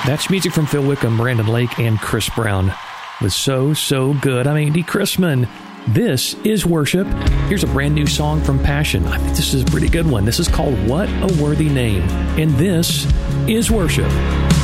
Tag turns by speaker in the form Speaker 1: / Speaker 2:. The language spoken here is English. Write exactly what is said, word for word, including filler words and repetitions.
Speaker 1: That's music from Phil Wickham, Brandon Lake, and Chris Brown. Was so, so good. I'm Andy Chrisman. This is worship. Here's a brand new song from Passion. I think this is a pretty good one. This is called What a Worthy Name. And this is worship.